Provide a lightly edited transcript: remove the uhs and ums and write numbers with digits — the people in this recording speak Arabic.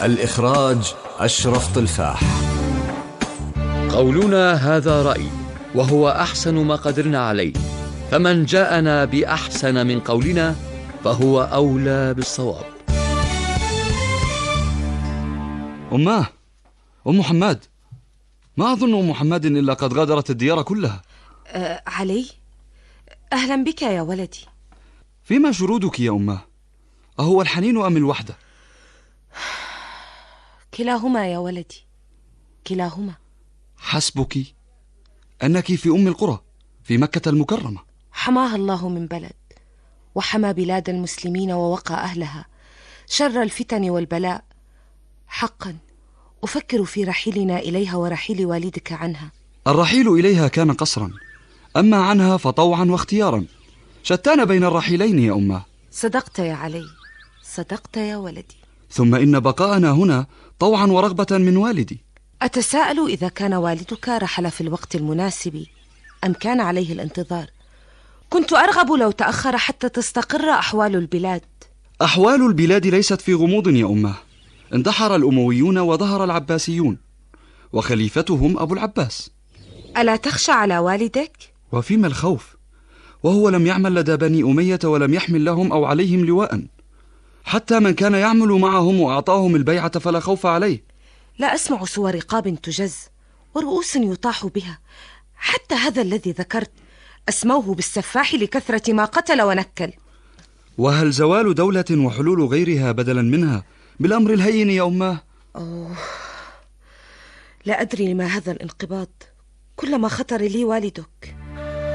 الإخراج أشرف طلفاح. قولنا هذا رأي، وهو أحسن ما قدرنا عليه، فمن جاءنا بأحسن من قولنا فهو أولى بالصواب. أم محمد، ما أظن أم محمد إلا قد غادرت الديار كلها. علي، أهلا بك يا ولدي. فيما شرودك يا أماه؟ أهو الحنين أم الوحدة؟ كلاهما يا ولدي، كلاهما. حسبك أنك في أم القرى في مكة المكرمة. حماها الله من بلد، وحمى بلاد المسلمين ووقى أهلها شر الفتن والبلاء. حقا أفكر في رحيلنا إليها ورحيل والدك عنها. الرحيل إليها كان قصرا، أما عنها فطوعا واختيارا، شتان بين الرحيلين يا أماه. صدقت يا علي، صدقت يا ولدي. ثم إن بقاءنا هنا طوعا ورغبة من والدي. أتساءل إذا كان والدك رحل في الوقت المناسب أم كان عليه الانتظار. كنت أرغب لو تأخر حتى تستقر أحوال البلاد. أحوال البلاد ليست في غموض يا أماه. اندحر الأمويون وظهر العباسيون، وخليفتهم أبو العباس. ألا تخشى على والدك؟ وفيما الخوف، وهو لم يعمل لدى بني أمية ولم يحمل لهم أو عليهم لواء. حتى من كان يعمل معهم وأعطاهم البيعة فلا خوف عليه. لا أسمع سوى رقاب تجز ورؤوس يطاح بها. حتى هذا الذي ذكرت أسموه بالسفاح لكثرة ما قتل ونكل. وهل زوال دولة وحلول غيرها بدلا منها بالأمر الهين يا أماه؟ لا أدري لما هذا الانقباض. كلما خطر لي والدك.